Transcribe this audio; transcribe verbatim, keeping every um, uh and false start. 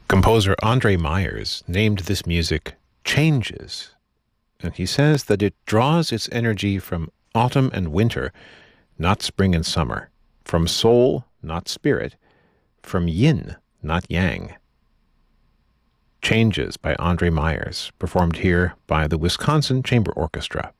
Composer Andre Myers named this music Changes, and he says that it draws its energy from autumn and winter, not spring and summer, from soul, not spirit, from yin, not yang. Changes by Andre Myers, performed here by the Wisconsin Chamber Orchestra.